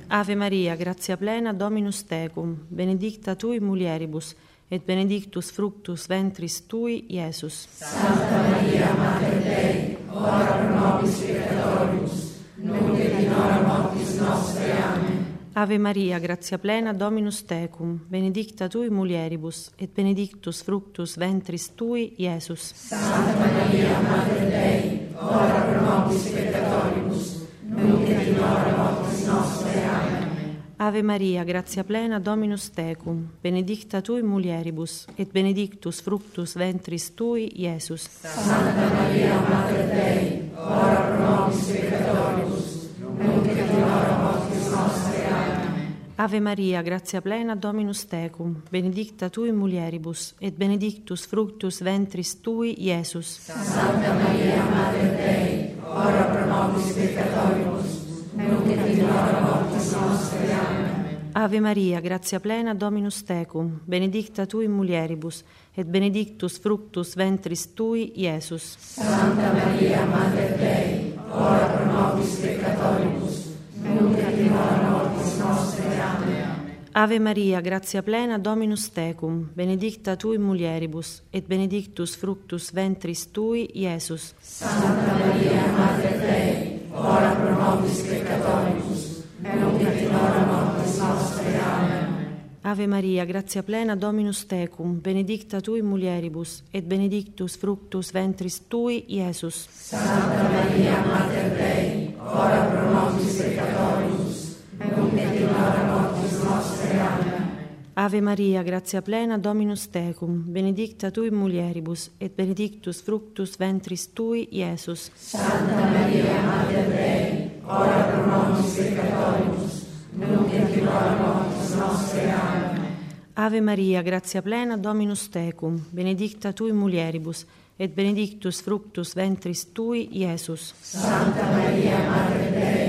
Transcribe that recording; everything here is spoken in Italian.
Ave Maria, grazia plena, Dominus tecum, benedicta tui mulieribus, et benedictus fructus ventris tui, Iesus. Santa Maria, Mater Dei, ora pro nobis peccatoribus, nunc et in hora mortis nostre. Amen. Ave Maria, grazia plena, Dominus tecum, benedicta tui mulieribus, et benedictus fructus ventris tui, Iesus. Santa Maria, Mater Dei, ora pro nobis peccatoribus, nunc et in hora mortis nostre. Amen. Ave Maria, grazia plena, Dominus tecum, benedicta tui mulieribus, et benedictus fructus ventris tui, Iesus. Santa Maria, Mater Dei, ora pro nobis peccatoribus, nunc et in hora mortis nostre. Amen. Ave Maria, grazia plena, Dominus tecum, benedicta tui mulieribus, et benedictus fructus ventris tui, Iesus. Santa Maria, Mater Dei, ora pro nobis peccatoribus, nunc et in hora mortis nostre. Amen. Ave Maria, grazia plena, Dominus tecum, benedicta tui mulieribus, et benedictus fructus ventris tui, Iesus. Santa Maria, Mater Dei, ora pro nobis peccatoribus, nunc et in hora mortis nostre. Amen. Ave Maria, grazia plena, Dominus tecum, benedicta tui mulieribus, et benedictus fructus ventris tui, Iesus. Santa Maria, Mater Dei, ora pro nobis peccatoribus, nunc et in hora mortis nostre. Amen. Ave Maria, grazia plena, Dominus tecum, benedicta tui mulieribus, et benedictus fructus ventris tui, Iesus. Santa Maria, Mater Dei, ora pro nobis peccatoribus, nunc et in hora mortis nostre. Amen. Ave Maria, grazia plena, Dominus tecum, benedicta tui mulieribus, et benedictus fructus ventris tui, Iesus. Santa Maria, Mater Dei, ora pro nobis peccatoribus, nunc et in hora mortis nostre. Amen. Ave Maria, grazia plena, Dominus tecum, benedicta tui mulieribus, et benedictus fructus ventris tui, Iesus. Santa Maria, Mater Dei,